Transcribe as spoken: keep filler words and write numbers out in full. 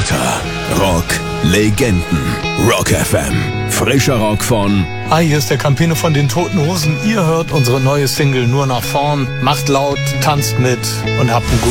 lauter. Rock Legenden. Rock F M. Frischer Rock von... Hi, hier ist der Campino von den Toten Hosen. Ihr hört unsere neue Single Nur nach vorn. Macht laut, tanzt mit und habt einen guten